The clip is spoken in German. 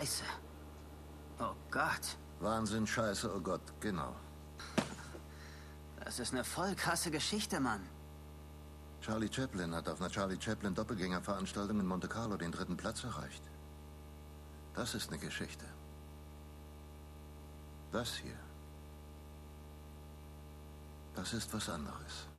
Scheiße. Oh Gott. Wahnsinn, Scheiße, oh Gott, genau. Das ist eine voll krasse Geschichte, Mann. Charlie Chaplin hat auf einer Charlie Chaplin Doppelgängerveranstaltung in Monte Carlo den 3. Platz erreicht. Das ist eine Geschichte. Das hier, das ist was anderes.